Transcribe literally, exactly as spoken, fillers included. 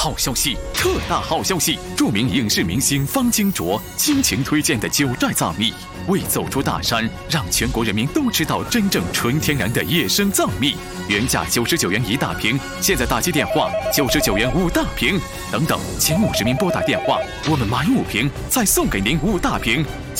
好消息，特大好消息！著名影视明星方金卓倾情推荐的九寨藏蜜，为走出大山，让全国人民都知道真正纯天然的野生藏蜜。原价九十九元一大瓶，现在打击电话九十九元五大瓶。等等，前五十名拨打电话，我们买五瓶再送给您五大瓶。